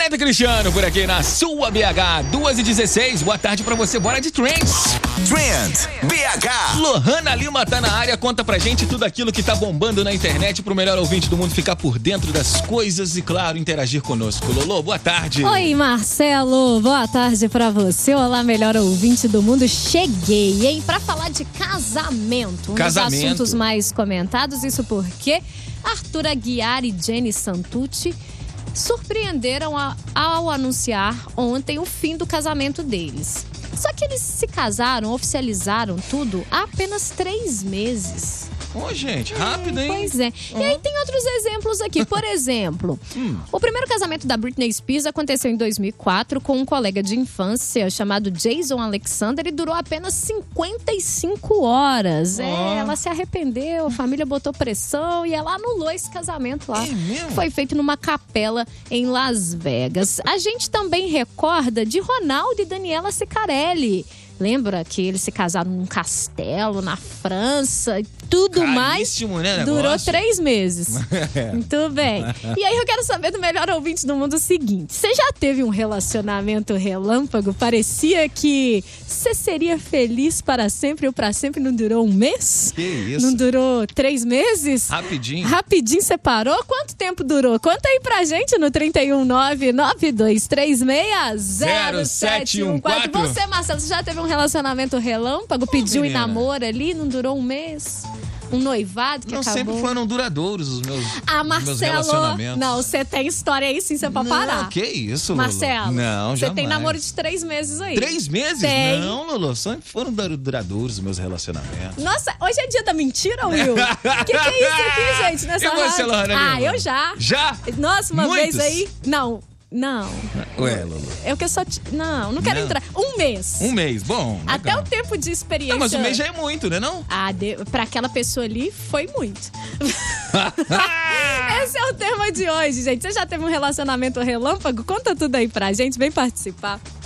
Neto Cristiano por aqui na sua BH, 2h16. Boa tarde pra você, bora de Trends. Trend BH. Lohana Lima tá na área, conta pra gente tudo aquilo que tá bombando na internet pro melhor ouvinte do mundo ficar por dentro das coisas e, claro, interagir conosco. Lolo, boa tarde. Oi, Marcelo, boa tarde pra você. Olá, melhor ouvinte do mundo. Cheguei, hein, pra falar de casamento. Um dos assuntos mais comentados, isso porque Arthur Aguiar e Jenny Santucci surpreenderam ao anunciar ontem o fim do casamento deles. Só que eles se casaram, oficializaram tudo há apenas 3 meses. Ô, gente, rápido, hein? Pois é. E aí tem outros exemplos aqui. Por exemplo, o primeiro casamento da Britney Spears aconteceu em 2004 com um colega de infância chamado Jason Alexander e durou apenas 55 horas. Ela se arrependeu, a família botou pressão e ela anulou esse casamento lá. É mesmo? Foi feito numa capela em Las Vegas. A gente também recorda de Ronaldo e Daniela Ceccarelli. Lembra que eles se casaram num castelo na França e tudo Caríssimo, mais? Né, durou 3 meses. Muito bem. E aí eu quero saber do melhor ouvinte do mundo o seguinte: você já teve um relacionamento relâmpago? Parecia que você seria feliz para sempre ou para sempre não durou 1 mês? Que isso? Não durou 3 meses? Rapidinho. Rapidinho você parou? Quanto tempo durou? Conta aí pra gente no 31992360714. Você, Marcelo, você já teve um relacionamento relâmpago? Pediu em namoro ali, não durou 1 mês? Um noivado que não acabou? Sempre foram duradouros os meus, Marcelo, meus relacionamentos. Não, você tem história aí sim, você pode parar. Que isso, Lolo? Marcelo, não, você jamais. tem namoro de 3 meses aí. 3 meses? Tem. Não, Lolo, sempre foram duradouros os meus relacionamentos. Nossa, hoje é dia da mentira, Will? Que é isso aqui, gente? Nessa E você, rádio? Lohana Lima? Eu já. Já? Nossa, uma Muitos? vez aí... Não. Ué, Lolo. Eu que só... Não quero entrar. 1 mês. 1 mês, bom. Até legal. o tempo de experiência... Não, mas 1 mês já é muito, né não? Pra aquela pessoa ali, foi muito. Esse é o tema de hoje, gente. Você já teve um relacionamento relâmpago? Conta tudo aí pra gente, vem participar.